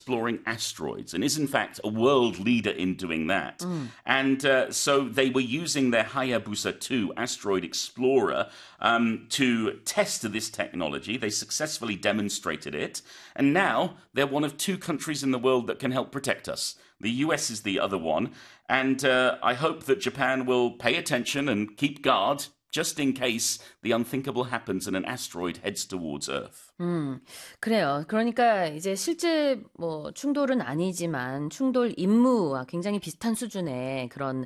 exploring asteroids and is in fact a world leader in doing that. And so they were using their Hayabusa 2 asteroid explorer to test this technology. They successfully demonstrated it. And now they're one of two countries in the world that can help protect us. The US is the other one. And I hope that Japan will pay attention and keep guard just in case the unthinkable happens and an asteroid heads towards Earth. 그래요. 그러니까 이제 실제 뭐 충돌은 아니지만 충돌 임무와 굉장히 비슷한 수준의 그런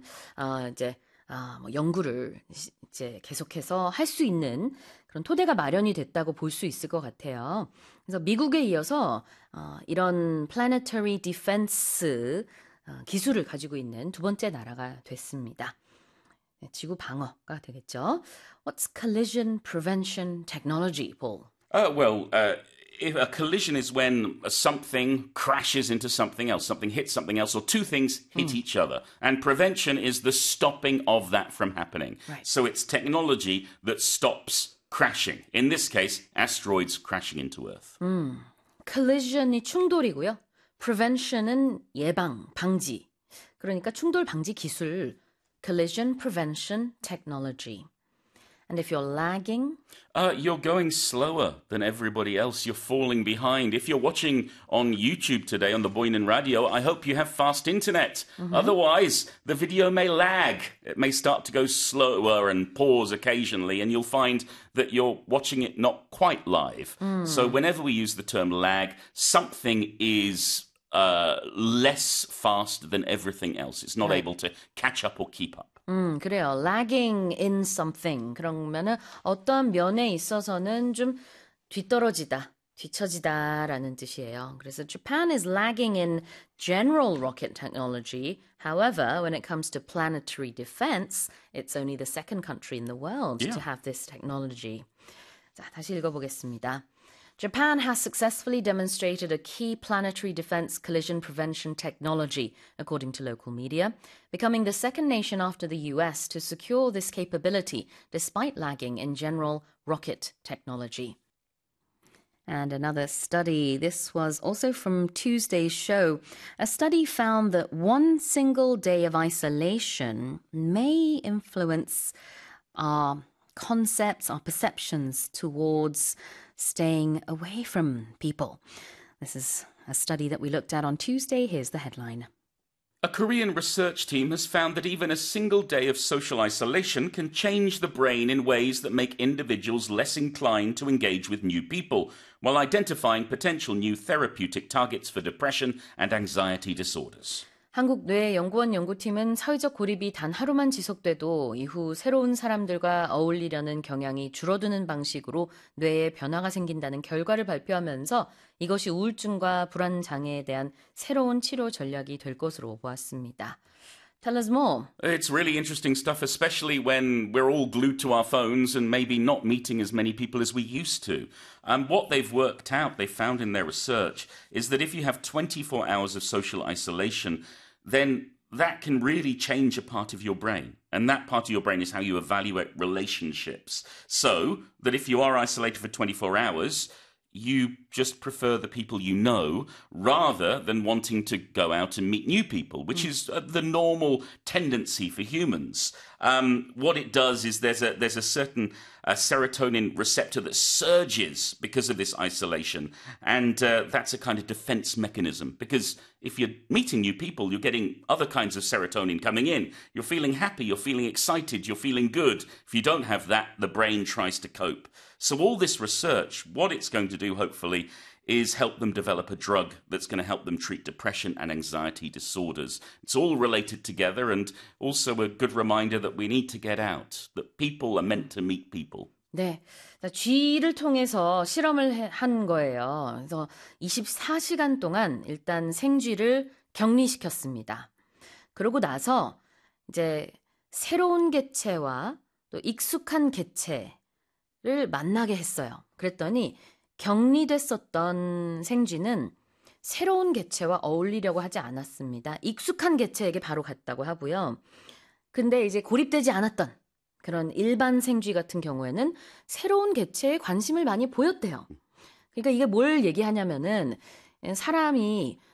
뭐 연구를 이제 계속해서 할 수 있는 그런 토대가 마련이 됐다고 볼 수 있을 것 같아요. 그래서 미국에 이어서 이런 planetary defense 기술을 가지고 있는 두 번째 나라가 됐습니다. 지구 방어가 되겠죠. What's collision prevention technology, Paul? If a collision is when something crashes into something hits something else, or two things hit each other. And prevention is the stopping of that from happening. Right. So it's technology that stops crashing. In this case, asteroids crashing into Earth. collision이 충돌이고요. prevention은 예방, 방지. 그러니까 충돌 방지 기술, collision prevention technology. And if you're lagging? You're going slower than everybody else. You're falling behind. If you're watching on YouTube today on the Boynan Radio, I hope you have fast internet. Otherwise, the video may lag. It may start to go slower and pause occasionally, and you'll find that you're watching it not quite live. So whenever we use the term lag, something is less fast than everything else. It's not able to catch up or keep up. 그래요. lagging in something. 그러면은 어떤 면에 있어서는 좀 뒤떨어지다, 뒤처지다라는 뜻이에요. 그래서 Japan is lagging in general rocket technology. However, when it comes to planetary defense, it's only the second country in the world to have this technology. 자, 다시 읽어보겠습니다. Japan has successfully demonstrated a key planetary defense collision prevention technology, according to local media, becoming the second nation after the US to secure this capability despite lagging in general rocket technology. And another study, this was also from Tuesday's show. A study found that one single day of isolation may influence our concepts, our perceptions towards staying away from people. This is a study that we looked at on Tuesday. Here's the headline. A Korean research team has found that even a single day of social isolation can change the brain in ways that make individuals less inclined to engage with new people, while identifying potential new therapeutic targets for depression and anxiety disorders. 한국뇌연구원 연구팀은 사회적 고립이 단 하루만 지속돼도 이후 새로운 사람들과 어울리려는 경향이 줄어드는 방식으로 뇌에 변화가 생긴다는 결과를 발표하면서 이것이 우울증과 불안 장애에 대한 새로운 치료 전략이 될 것으로 보았습니다. Tell us more. It's really interesting stuff, especially when we're all glued to our phones and maybe not meeting as many people as we used to. What they've worked out, they found in their research, is that if you have 24 hours of social isolation, then that can really change a part of your brain. And that part of your brain is how you evaluate relationships. So that if you are isolated for 24 hours, you just prefer the people you know rather than wanting to go out and meet new people, which is the normal tendency for humans. What it does is there's a certain serotonin receptor that surges because of this isolation, and that's a kind of defense mechanism, because if you're meeting new people, you're getting other kinds of serotonin coming in. You're feeling happy, you're feeling excited, you're feeling good. If you don't have that, the brain tries to cope. So all this research, what it's going to do, hopefully, is help them develop a drug that's going to help them treat depression and anxiety disorders. It's all related together, and also a good reminder that we need to get out, that people are meant to meet people. 네, 쥐를 통해서 실험을 한 거예요. 그래서 24시간 동안 일단 생쥐를 격리시켰습니다. 그러고 나서 이제 새로운 개체와 또 익숙한 개체를 만나게 했어요. 그랬더니 격리됐었던 생쥐는 새로운 개체와 어울리려고 하지 않았습니다. 익숙한 개체에게 바로 갔다고 하고요. 근데 이제 고립되지 않았던 그런 일반 생쥐 같은 경우에는 새로운 개체에 관심을 많이 보였대요. 그러니까 이게 뭘 얘기하냐면은 사람이